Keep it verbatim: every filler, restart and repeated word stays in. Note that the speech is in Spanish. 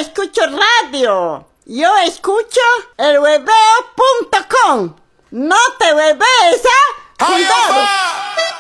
escucho radio. Yo escucho el hueveo punto com. No te huevees, ¿ah? ¡Cuidado!